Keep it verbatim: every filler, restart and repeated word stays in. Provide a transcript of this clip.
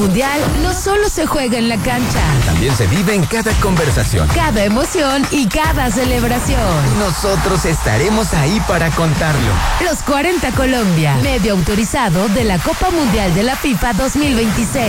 Mundial no solo se juega en la cancha, también se vive en cada conversación, cada emoción y cada celebración. Nosotros estaremos ahí para contarlo. Los cuarenta Colombia, medio autorizado de la Copa Mundial de la FIFA dos mil veintiséis.